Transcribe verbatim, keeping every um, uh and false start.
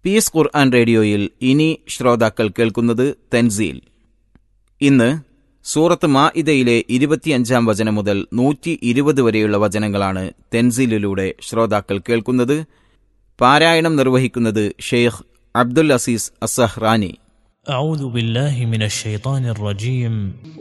Piece ഖുർആൻ റേഡിയോയിൽ ഇനി ശ്രോതാക്കൾ കേൾക്കുന്നത് തൻസീൽ. ഇന്ന് സൂറത്ത് മാഇദയിലെ ഇരുപത്തിയഞ്ചാം വചനം മുതൽ നൂറ്റി ഇരുപത് വരെയുള്ള വചനങ്ങളാണ് തൻസീലിലൂടെ ശ്രോതാക്കൾ കേൾക്കുന്നത്. പാരായണം നിർവഹിക്കുന്നത് ഷെയ്ഖ് അബ്ദുൽ അസീസ് അസ്സഹ്റാനി. أعوذ بالله من الشيطان الرجيم